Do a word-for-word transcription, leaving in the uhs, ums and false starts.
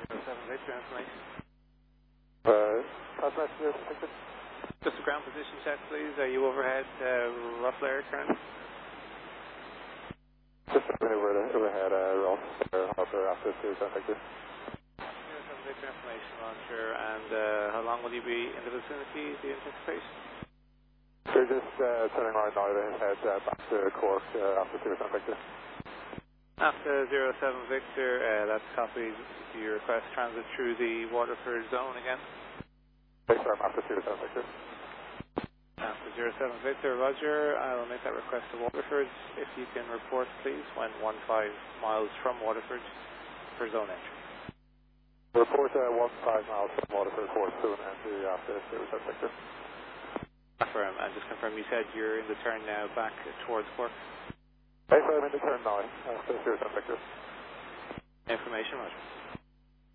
seven Victor information. Uh, pass messages, Victor. Just a ground position check, please. Are you overhead uh, Rough Lair currently? Just over the overhead, uh, Ross, uh, after, after two, so Victor. zero seven Victor information, Roger. And uh, how long will you be in the vicinity, do you anticipate? We're just uh, turning around now to head uh, back to Cork uh, after two, so Victor. After zero seven Victor, uh, that's copied. Do you request transit through the Waterford zone again? Victor, I'm after two, so Victor. After zero seven Victor, Roger. I will make that request to Waterford. If you can report, please, when one five miles from Waterford for zone entry. Report uh, one five miles from Waterford, Fort soon, and to after two, so Victor. Confirm, and just confirm, you said you're in the turn now back towards Cork. Victor, I'm in the turn now, after two, so Victor. Information, Roger.